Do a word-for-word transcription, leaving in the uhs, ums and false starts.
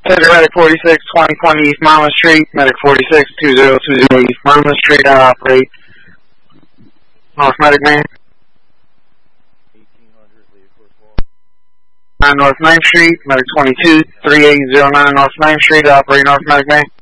Cedric Medic forty-six, twenty twenty East Monmouth Street, Medic forty-six, two zero two zero East Monmouth Street, I operate North Medic Man. eighteen hundred, lead course wall. nine North ninth Street, Medic twenty-two, three eight zero nine North ninth Street, I operate North Medic Man.